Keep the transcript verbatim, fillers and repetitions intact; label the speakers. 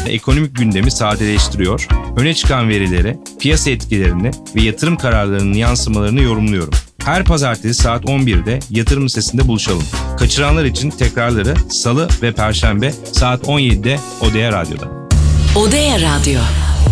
Speaker 1: ekonomik gündemi sadeleştiriyor, öne çıkan verileri, piyasa etkilerini ve yatırım kararlarının yansımalarını yorumluyorum. Her pazartesi saat on birde Yatırım Lisesi'nde buluşalım. Kaçıranlar için tekrarları Salı ve Perşembe saat on yedide Odea Radyo'da.
Speaker 2: Odea Radyo.